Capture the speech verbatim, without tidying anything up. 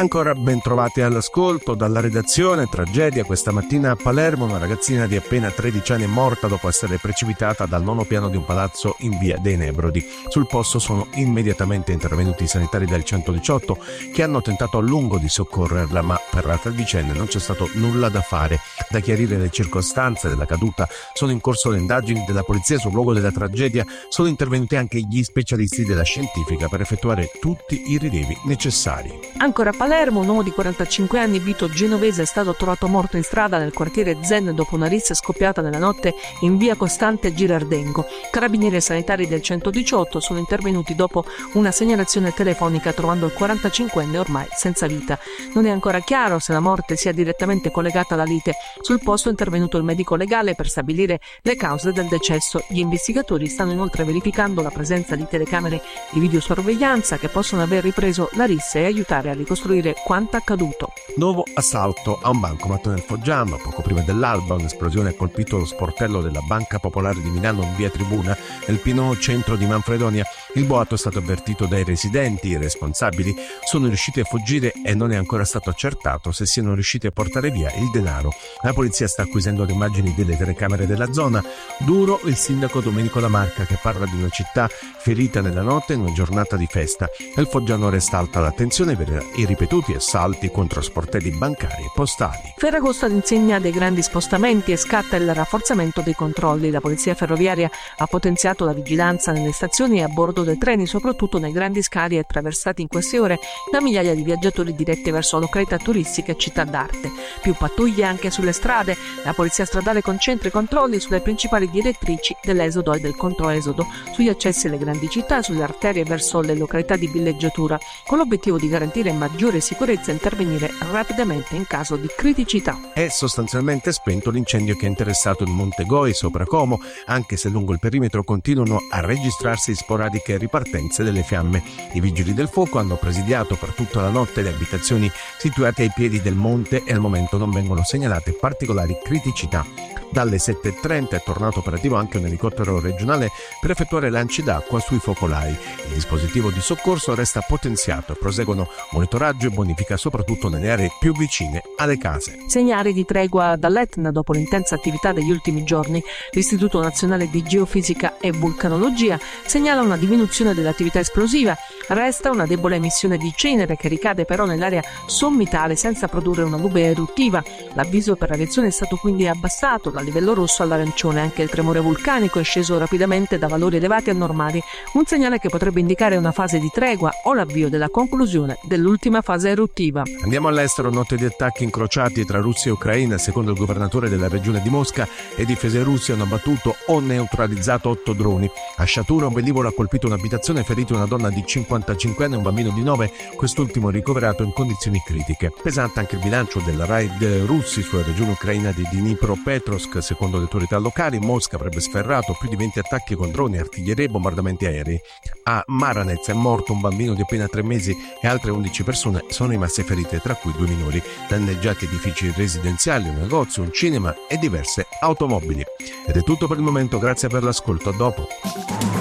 Ancora ben trovati all'ascolto dalla redazione. Tragedia questa mattina a Palermo, una ragazzina di appena tredici anni è morta dopo essere precipitata dal nono piano di un palazzo in via dei Nebrodi. Sul posto sono immediatamente intervenuti i sanitari del centodiciotto che hanno tentato a lungo di soccorrerla, ma per la tredicenne non c'è stato nulla da fare. Da chiarire le circostanze della caduta, sono in corso le indagini della polizia sul luogo della tragedia, sono intervenuti anche gli specialisti della scientifica per effettuare tutti i rilievi necessari. Ancora a Palermo, un uomo di quarantacinque anni, Vito Genovese, è stato trovato morto in strada nel quartiere Zen dopo una rissa scoppiata nella notte in via Costante Girardengo. Carabinieri e sanitari del centodiciotto sono intervenuti dopo una segnalazione telefonica trovando il quarantacinquenne ormai senza vita. Non è ancora chiaro se la morte sia direttamente collegata alla lite. Sul posto è intervenuto il medico legale per stabilire le cause del decesso. Gli investigatori stanno inoltre verificando la presenza di telecamere di videosorveglianza che possono aver ripreso la rissa e aiutare a ricostruire quanto accaduto. Nuovo assalto a un bancomat nel Foggiano. Poco prima dell'alba un'esplosione ha colpito lo sportello della Banca Popolare di Milano in via Tribuna, nel pieno centro di Manfredonia. Il boato è stato avvertito dai residenti. I responsabili sono riusciti a fuggire e non è ancora stato accertato se siano riusciti a portare via il denaro. La polizia sta acquisendo le immagini delle telecamere della zona. Duro il sindaco Domenico Lamarca, che parla di una città ferita nella notte in una giornata di festa. Nel Foggiano resta alta l'attenzione per i ripetuti assalti contro sportelli bancari e postali. Ferragosto all'insegna dei grandi spostamenti e scatta il rafforzamento dei controlli. La polizia ferroviaria ha potenziato la vigilanza nelle stazioni e a bordo dei treni, soprattutto nei grandi scali attraversati in queste ore da migliaia di viaggiatori diretti verso località turistiche e città d'arte. Più pattuglie anche sulle strade. La polizia stradale concentra i controlli sulle principali direttrici dell'esodo e del controesodo, sugli accessi alle grandi città e sulle arterie verso le località di villeggiatura, con l'obiettivo di garantire maggiore sicurezza e intervenire rapidamente in caso di criticità. È sostanzialmente spento l'incendio che ha interessato il Monte Goi sopra Como, anche se lungo il perimetro continuano a registrarsi sporadiche ripartenze delle fiamme. I vigili del fuoco hanno presidiato per tutta la notte le abitazioni situate ai piedi del monte e al momento non vengono segnalate particolari criticità. Dalle sette e trenta è tornato operativo anche un elicottero regionale per effettuare lanci d'acqua sui focolai. Il dispositivo di soccorso resta potenziato e proseguono monitoraggio e bonifica soprattutto nelle aree più vicine alle case. Segnali di tregua dall'Etna dopo l'intensa attività degli ultimi giorni. L'Istituto Nazionale di Geofisica e Vulcanologia segnala una diminuzione dell'attività esplosiva. Resta una debole emissione di cenere che ricade però nell'area sommitale senza produrre una nube eruttiva. L'avviso per radiazione è stato quindi abbassato dal livello rosso all'arancione. Anche il tremore vulcanico è sceso rapidamente da valori elevati a normali, un segnale che potrebbe indicare una fase di tregua o l'avvio della conclusione dell'ultima fase eruttiva. Andiamo all'estero. Notte di attacchi incrociati tra Russia e Ucraina. Secondo il governatore della regione di Mosca, le difese russe hanno abbattuto o neutralizzato otto droni. A Shatura un velivolo ha colpito un'abitazione, ferito una donna di cinquantacinque anni e un bambino di nove, quest'ultimo ricoverato in condizioni critiche. Pesante anche il bilancio della raid russi sulla regione ucraina di Dnipropetrovsk. Secondo le autorità locali, Mosca avrebbe sferrato più di venti attacchi con droni, artiglierie e bombardamenti aerei. A Maranez è morto un bambino di appena tre mesi e altre undici persone sono rimaste ferite, tra cui due minori. Danneggiati edifici residenziali, un negozio, un cinema e diverse automobili. Ed è tutto per il momento, grazie per l'ascolto, a dopo.